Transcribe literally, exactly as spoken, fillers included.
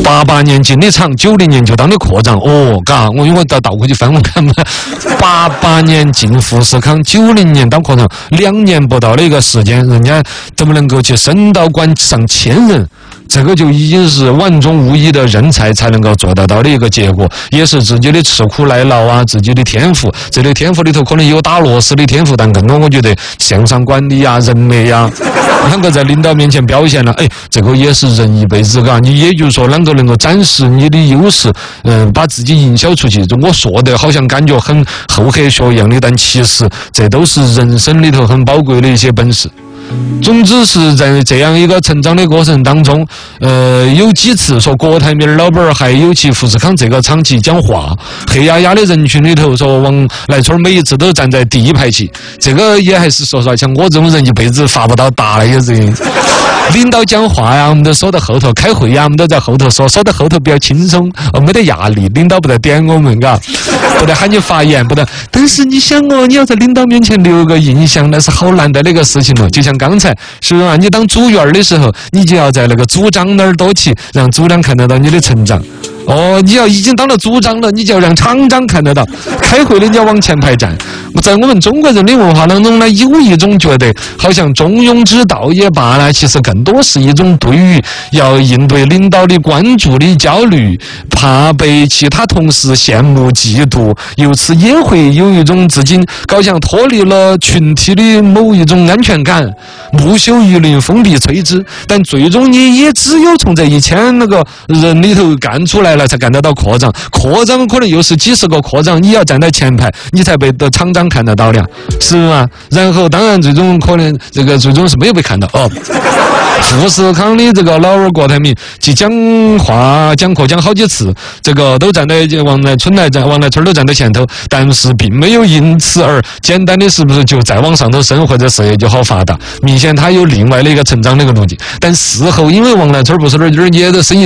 八八年进的厂，九零年就当的科长。哦，嘎，我因为到倒回去翻我看嘛，八八年进富士康，九零年当科长，两年不到的一个时间，人家怎么能够去升到管上千人？这个就已经是万中无一的人才才能够做得到的一个结果，也是自己的吃苦耐劳啊，自己的天赋。这类天赋里头可能有打螺丝的天赋，但更多我觉得向上管理啊、人脉呀、啊，啷个在领导面前表现了，哎，这个也是人一辈子，嘎。你也就是说，啷个能够展示你的优势，嗯，把自己营销出去。我说的好像感觉很厚黑学一样的，但其实这都是人生里头很宝贵的一些本事。总之是在这样一个成长的过程当中，呃，有几次说郭台铭老板还有去富士康这个厂去讲话，黑压压的人群里头说王来春每一次都站在第一排去，这个也还是说实话，像我这种人一辈子发不到达了也是。领导讲话呀，我们都说到后头；开会呀，我们都在后头说，说到后头比较轻松，没得压力。领导不得点我们，嘎，不得喊你发言，不得。但是你想哦，你要在领导面前留个印象，那是好难得的一个事情了。就像刚才是吧？你当组员的时候，你就要在那个组长那儿多去，让组长看得到你的成长。哦，你要已经当了组长了，你就要让厂长看得到。开会的你要往前排站。在我们中国人的文化当中呢，有一种觉得好像中庸之道也罢呢，其实更多是一种对于要应对领导的关注的焦虑，怕被其他同事羡慕嫉妒，由此也会有一种自己搞像脱离了群体的某一种安全感，木秀于林，风必摧之。但最终你也只有从这一千那个人里头干出来了，才干得到科长。科长可能又是几十个科长，你要站在前排，你才被的厂长看得到了，是吗？然后当然最终可能这个最终是没有被看到哦。富士康的这个老二郭台铭去讲话讲课讲好几次，这个都站在王来春来站王来春都站在前头，但是并没有因此而简单的是不是就再往上头升，或者事业就好发达。明显他有另外的一个成长的一个路径。但事后因为王来春不是那儿也的生意